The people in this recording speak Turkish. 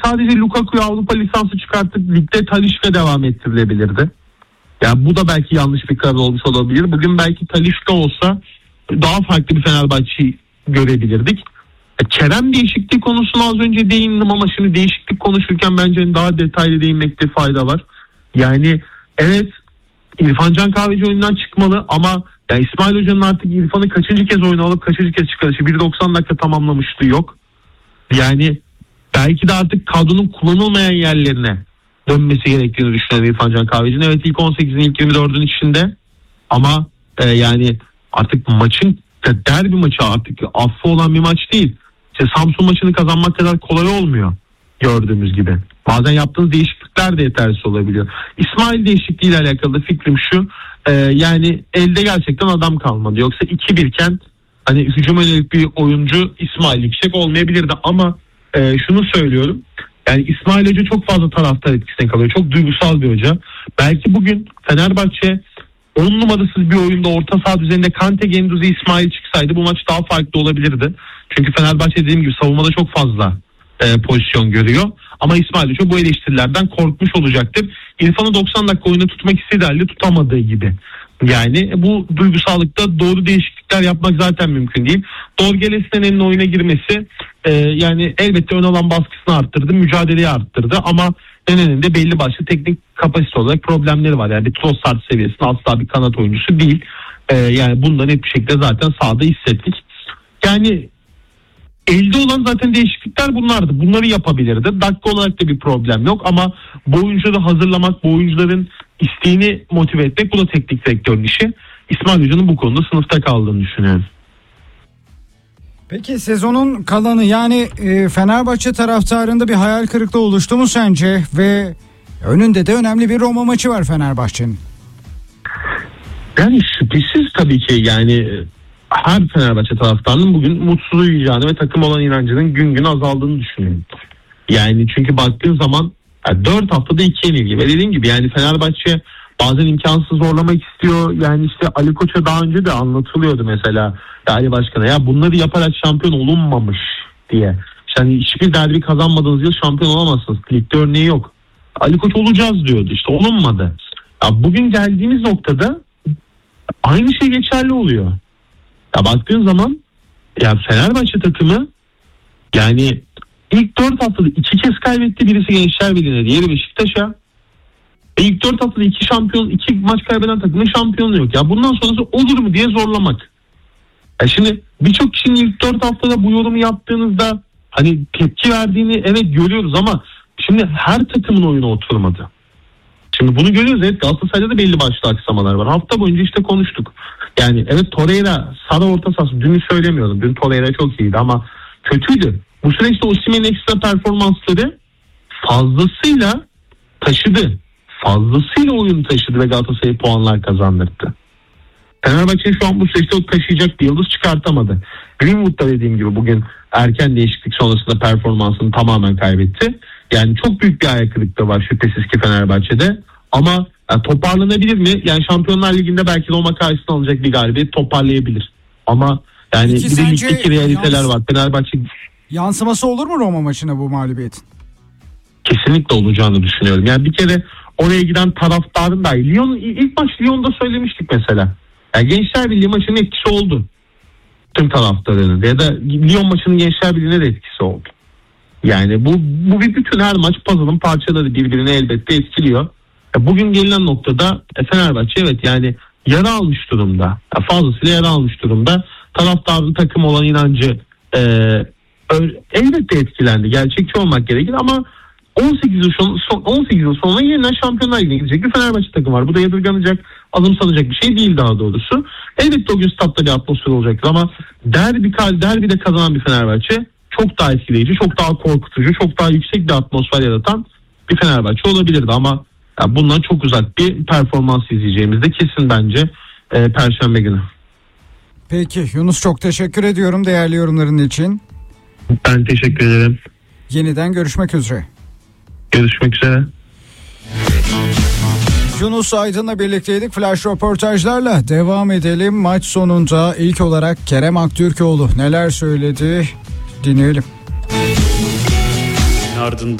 sadece Lukaku'ya Avrupa lisansı çıkartıp ligde Talisca devam ettirilebilirdi. Yani bu da belki yanlış bir karar olmuş olabilir. Bugün belki Talisca olsa daha farklı bir Fenerbahçe'yi görebilirdik. Kerem değişikliği konusuna az önce değindim ama şimdi değişiklik konuşurken bence daha detaylı değinmekte fayda var. Yani evet, İrfan Can Kahveci oyundan çıkmalı ama yani İsmail Hoca'nın artık İrfan'ı kaçıncı kez oyuna alıp kaçıncı kez çıkarışı, 1.90 dakika tamamlamıştı, yok. Yani belki de artık kadronun kullanılmayan yerlerine dönmesi gerektiğini düşünüyorum İrfan Can Kahveci'nin. Evet, ilk 18'in ilk 24'ün içinde ama yani artık maçın derbi maçı artık affı olan bir maç değil. İşte Samsun maçını kazanmak kadar kolay olmuyor gördüğümüz gibi. Bazen yaptığınız değişiklikler de yetersiz olabiliyor. İsmail değişikliğiyle alakalı fikrim şu. Yani elde gerçekten adam kalmadı. Yoksa 2-1 iken hani hücum yönelik bir oyuncu İsmail Yüksek olmayabilirdi ama şunu söylüyorum. Yani İsmail Hoca çok fazla taraftar etkisine kalıyor. Çok duygusal bir hoca. Belki bugün Fenerbahçe 10 numarasız bir oyunda orta saha düzeninde Kante, Genduzi, İsmail çıksaydı bu maç daha farklı olabilirdi. Çünkü Fenerbahçe dediğim gibi savunmada çok fazla pozisyon görüyor. Ama İsmail Hoca bu eleştirilerden korkmuş olacaktır. İrfan'ı 90 dakika oyunda tutmak istediği halde tutamadığı gibi. Yani bu duygusallıkta doğru değişiklikler yapmak zaten mümkün değil. Dorgeles'in oyuna girmesi yani elbette ön alan baskısını arttırdı, mücadeleyi arttırdı ama en önünde belli başlı teknik kapasite olarak problemleri var. Yani bir Trossard seviyesinde asla bir kanat oyuncusu değil. Yani bundan net bir şekilde zaten sahada hissettik. Yani elde olan zaten değişiklikler bunlardı. Bunları yapabilirdi. Dakika olarak da bir problem yok ama bu oyuncuları hazırlamak, bu oyuncuların isteğini motive etmek, bu da teknik direktörün işi. İsmail Hoca'nın bu konuda sınıfta kaldığını düşünüyorum. Peki sezonun kalanı yani Fenerbahçe taraftarında bir hayal kırıklığı oluştu mu sence? Ve önünde de önemli bir Roma maçı var Fenerbahçe'nin. Yani şüphesiz tabii ki yani her Fenerbahçe taraftarının bugün mutsuz uyuyacağını ve takım olan inancının gün gün azaldığını düşünüyorum. Yani çünkü baktığın zaman 4 haftada 2 yenilgi ve dediğim gibi yani Fenerbahçe bazen imkansız zorlamak istiyor. Yani işte Ali Koç'a daha önce de anlatılıyordu mesela Ali Başkan'a, ya bunları yaparak şampiyon olunmamış diye. Yani hiçbir derbi kazanmadığınız yıl şampiyon olamazsınız. Ligde örneği yok. Ali Koç olacağız diyordu, işte olunmadı. Ya bugün geldiğimiz noktada aynı şey geçerli oluyor. Ya baktığın zaman ya Fenerbahçe takımı yani ilk 4 haftada 2 kez kaybetti. Birisi Gençler Birliği'ne, diğeri Beşiktaş'a. İlk 4 haftada 2 maç kaybeden takımın şampiyonluğu yok. Ya bundan sonrası olur mu diye zorlamak. Ya şimdi birçok kişinin ilk 4 haftada bu yorumu yaptığınızda hani tepki verdiğini evet görüyoruz ama şimdi her takımın oyunu oturmadı. Şimdi bunu görüyoruz. Evet, Galatasaray'da da belli başlı aksamalar var. Hafta boyunca işte konuştuk. Yani evet, Torreira Sara orta sahası, dün söylemiyorum. Dün Torreira çok iyiydi ama kötüydü. Bu süreçte Osimhen'in ekstra performansları fazlasıyla taşıdı. Fazlasıyla oyunu taşıdı ve Galatasaray'a puanlar kazandırdı. Fenerbahçe şu an bu süreçte o taşıyacak bir yıldız çıkartamadı. Greenwood da dediğim gibi bugün erken değişiklik sonrasında performansını tamamen kaybetti. Yani çok büyük bir ayak kırıklığı var şüphesiz ki Fenerbahçe'de. Ama yani toparlanabilir mi? Yani Şampiyonlar Ligi'nde belki Roma karşısına alacak bir galibiyet toparlayabilir. Ama yani Peki bir de ligdeki realiteler var. Fenerbahçe yansıması olur mu Roma maçına bu mağlubiyetin? Kesinlikle olacağını düşünüyorum. Yani bir kere oraya giden taraftarın da ilk maç Lyon'da söylemiştik mesela. Yani Gençler Birliği maçının etkisi oldu. Tüm taraftarının ya da Lyon maçının Gençler Birliği'ne de etkisi oldu. Yani bu bir bütün, her maç puzzle'ın parçaları birbirini elbette etkiliyor. Bugün gelinen noktada Fenerbahçe evet yani yara almış durumda. Fazlasıyla yara almış durumda. Taraftarın takım olan inancı elbette etkilendi. Gerçekçi olmak gerekir ama 18 yıl sonra yeniden Şampiyonlar Ligi'ne gidecek bir Fenerbahçe takım var. Bu da yadırganacak, azımsanacak bir şey değil daha doğrusu. Elbette o gün statta bir atmosfer olacaktır ama derbide kazanan bir Fenerbahçe çok daha etkileyici, çok daha korkutucu, çok daha yüksek bir atmosfer yaratan bir Fenerbahçe olabilirdi ama yani bundan çok uzak bir performans izleyeceğimiz de kesin bence Perşembe günü. Peki Yunus, çok teşekkür ediyorum değerli yorumların için. Ben teşekkür ederim. Yeniden görüşmek üzere. Görüşmek üzere. Yunus Aydın'la birlikteydik. Flash röportajlarla devam edelim. Maç sonunda ilk olarak Kerem Aktürkoğlu neler söyledi dinleyelim. Ardından